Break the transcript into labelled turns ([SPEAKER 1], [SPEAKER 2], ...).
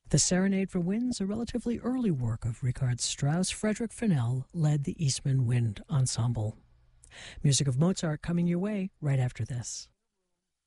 [SPEAKER 1] The Serenade for Winds, a relatively early work of Richard Strauss, Frederick Fennell led the Eastman Wind Ensemble. Music of Mozart coming your way right after this.